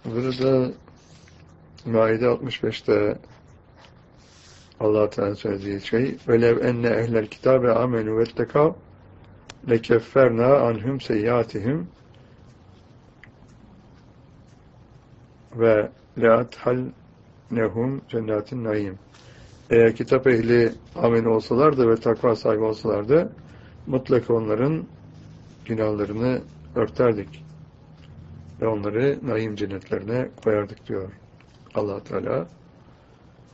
Burada Maide 65'te Allah Teala söylediği şey velev enne ehlel kitabe amenu vettekav lekefferna anhum seyyiatihim ve leadhalnehum cennetin naim. Eğer kitap ehli amin olsalardı ve takva sahibi olsalardı mutlaka onların günahlarını örterdik ve onları naim cennetlerine koyardık diyor Allah Teala.